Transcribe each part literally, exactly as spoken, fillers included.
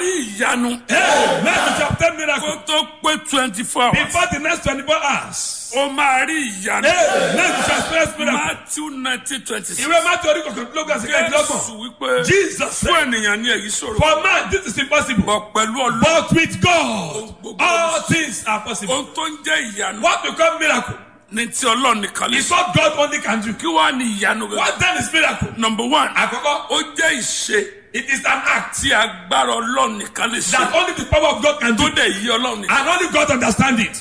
rí ìyanu. Amen. You shall obtain miracle. Kó tó pé twenty-four hours. Before the next twenty-four hours. O máa rí ìyanu. Amen. You shall experience miracle. Matthew nineteen twenty-six. Ìwé Matthew orí kọkànlélógún àti kẹrìndínlọ́gbọ̀n. Jésù wípé. Jesus said. Fún ènìyàn ní èyí ṣòro. For man, this is impossible. Bọ̀ pẹ̀lú Ọlọ́run. But with God, all things are possible. Ohun tó ń jẹ́ ìyanu. What become miracle? Ní tí Ọlọ́run nìkan lè It's ṣe. what God only can do. Kí wá ní ìyanu rẹ̀? What then is miracle? Number one. Àkọ́kọ́, Ó jẹ́ ìṣe it is an act tí agbára Ọlọ́run nìkan lè ṣe. that only the power of God can do. Tó dẹ̀ yí Ọlọ́run nìkan. And only God understand it.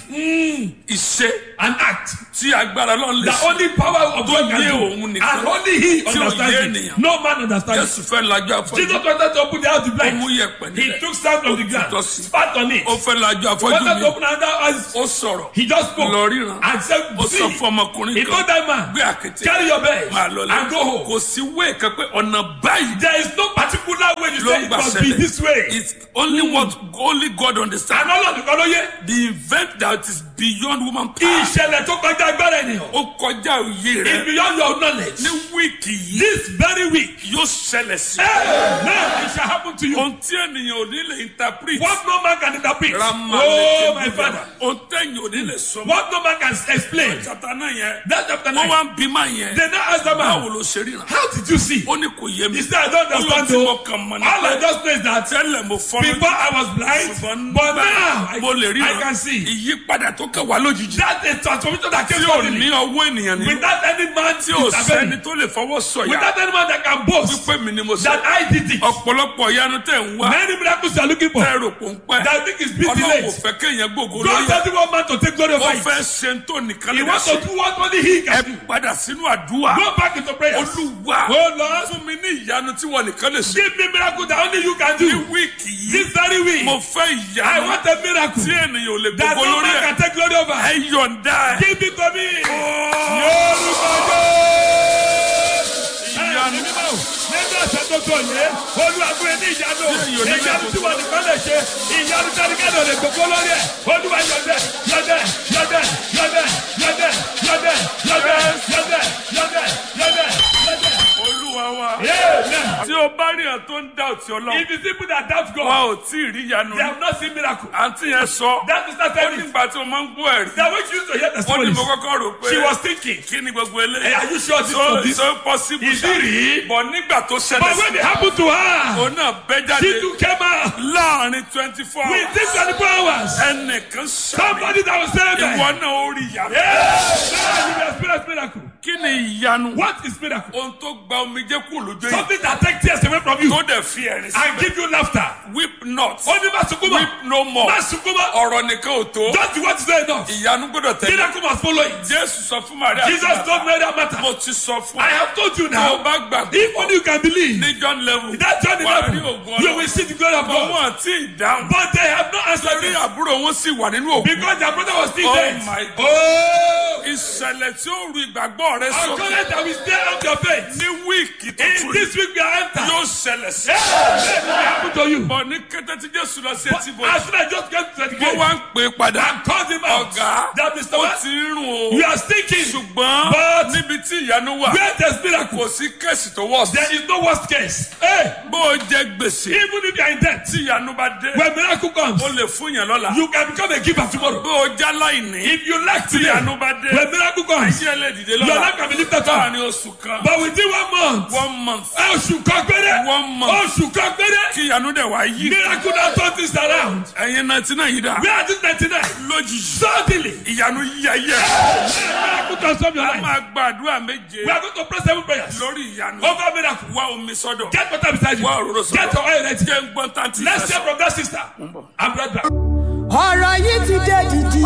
Ìṣe An act tí agbára Ọlọ́run lè that ṣe. only power of God yé can òun do. nìkan. And only He Tí ò yé understands it. ènìyàn. No man understands Jésù fẹ́ lajú it. afọ́jú. Jesus wanted to open the house to Ó blind. mú yẹ̀pẹ̀ He nílẹ̀. took sand from the Ó ground, tutọ́ sí. spat on it. Ó fẹ́ lajú afọ́jú Wanted to mi. open another eyes. Ó sọ̀rọ̀. He just spoke Lọ ríran. and said, Ó sọ see, fún ọmọkùnrin he kan. told that man, Gbé àkété. carry your bed Máa lọ and go home. Kò sí wéè kan pé ọ̀nà báyìí. There is no particular way you Ló say it gbà must be ṣẹlẹ̀. this way. It's only what only God understands. And all of the color The event that is beyond woman power. ìṣẹ̀lẹ̀ tó kọjá agbára ènìyàn. Ó kọjá òye It's rẹ̀. beyond your knowledge. Ní wíìkì yìí This very week, yóò ṣẹlẹ̀ sí. now it shall happen to you. Ohun tí ènìyàn ò ní lè interpret. What no man can interpret. Rama Oh, lè my ké father. Ohun tẹ̀yìn ò ní lè sọ. What no man can explain. Chapter nine yẹn. That chapter Wọ́n nine. wá ń bí máa yẹn. They now ask the Báwo man, ló ṣe ríran? how did you see? Ó ní kò yé mi. He said, I don't Ó lọ understand tí mo though. kàn mọ̀ All I nípa just know is that tẹ́lẹ̀ mo fọ́ before I was blind, Ṣùgbọ́n but now I, mo lè I ríran. can see. Ìyípadà tó kàn wá lójijì. That's a transformation that came Tí ò suddenly. ní ọwọ́ ènìyàn nínú. Without any man Tí ò sẹ́ni intervening. tó lè fọwọ́ sọ̀yà. Without any man that can boast Wípé mi ni mo ṣe. that I did it. Ọ̀pọ̀lọpọ̀ ìyanu tẹ̀ ń wá. Many miracles you are looking for. Tẹ́ rò pò ń pẹ́. That I think is busy Ọlọ́run ò late. fẹ́ kéèyàn gbògo God lórí ẹ̀. doesn't want man to take glory Ó over it. fẹ́ ṣe ń tó nìkan He lè wants ṣe. to do what only He Ẹ can do. padà sínú àdúrà. Go back into prayer. Olúwa Oh Lord, fún mi ní ìyanu tí wọ́n nìkan lè ṣe. give me miracle that only you can Ní do. wíìkì yìí, This very week, mo fẹ́ I ìyanu want a miracle tí ènìyàn ò lè that gbogbo no lórí man ẹ̀. can take glory over. Ẹ yọ̀ǹda ẹ̀. Give it to me. Ó, Yorùbá ìyanu. Jésù. Nínú ọ̀sẹ̀ tó tó yẹ, olúwàgbé ní ìyanu. Ìyanu tí wọ́n nìkan lè ṣe. Ìyanu tẹ́lifíṣàn ò lè gbogbo lórí ẹ̀. Olúwa yọ̀dẹ̀, yọ̀dẹ̀, yọ̀dẹ̀, yọ̀dẹ̀, yọ̀dẹ̀, yọ̀dẹ̀, yọ̀dẹ̀, yọ̀dẹ̀, yọ̀dẹ̀, yọ̀dẹ̀, yọ̀dẹ̀. Olúwa wa. Amen. Tí o bá rí ẹ̀ tó ń dá òtí Ọlọ́run, If you see people that doubt wọn God, ò tí ì rí ìyanu they rí. have not seen miracle. Àǹtí yẹn sọ. That is not Ó telling. nígbà tí o máa ń gbọ́ ẹ̀rí. That when she used to hear Ó ní testimonies, mo kọ́kọ́ rò pé she was thinking, kí ni gbogbo hey, eléyìí. are you sure this So is this? so possible Is it real? Bọ̀ nígbà tó ṣẹlẹ̀ But when sí. it happened to her, Òun náà bẹ́ she jáde too came out. láàrin twenty four hours. Within twenty-four hours, Ẹnìkan sàmì. somebody that was saying Ìwọ that. náà ó rí ìyanu. Yes, now you will experience miracle. Kí ni ìyanu? What is miracle? Ohun tó gba omijé kù lójú yìí. Something that takes tears away from you Tó dẹ̀ fi ẹ̀rín and síbẹ̀. give you laughter. Weep not. Ó ní má sunkún mọ́. Weep no more. Má sunkún mọ́. Ọ̀rọ̀ nìkan ò tó. Just the word is not enough. Ìyanu gbọ́dọ̀ tẹ̀lé. Miracle must follow it. Jésù sọ fún Màríà. Jesus told Mary that matter. Mo ti sọ fún I ọ. have told you Tó o now. bá gbàgbọ́. If only you can believe. Ní John level. That journey Wà á rí level, ògùn you Ọlọ́run. will see the glory of Bọ̀ God. wọ́n àti ìdáhùn. But they have not answered Torí it àbúrò wọn sì wà nínú òkú. because their brother was still Oh dead. my God. Oh, Ìṣẹ̀lẹ̀ tí ó ru ìgbàgbọ́ rẹ our sókè. God that will stay on your faith. Ní wíìkì tó In tún this week we are entered. yóò ṣẹlẹ̀ sí. Yes, let it happen to you. Bọ̀ ní kété tí Jésù lọ sí etí bọ̀. As soon as I just get to the Wọ́n gate wá ń pè é padà. and called him out, Ọ̀gá, that Mister ó What? ti ń rùn o. You are stinking. Ṣùgbọ́n But níbi tí ìyanu wà, where there's miracle, kò sí kẹ́sì tó wọ̀ sí. there is no worst case. Hey, Bó o jẹ gbèsè, even if you are in debt, tí ìyanu bá dé, when miracle comes, o lè fún yàn lọ́la. you can become a giver tomorrow. Bó o já láìní, If you lack tí today, ìyanu bá dé, when miracle comes, ayé ẹlẹ́dìde your lọ́la. life can be lifted up. Láàrin oṣù kan, But within one month, one month, oṣù kan péré, one month, oṣù kan péré, kí ìyanu dẹ̀ wá yí. miracle that turn things around. Ẹ̀yin ninety nine yìí dà. Where are these ninety-nine? Lójijì, Suddenly, ìyanu yí ayé. miracle transform your A life. máa gbàdúrà méje We are going to pray seven prayers lórí ìyanu. over miracle. Wá omi sọ́dọ̀. Get water beside you. Wá òróró sọ́dọ̀. Get your oil ready. Jẹ́ ń gbọ́n tàǹtì. Let's hear from that sister. I'm right back. ọ̀rọ̀ yìí ti dé dìdì.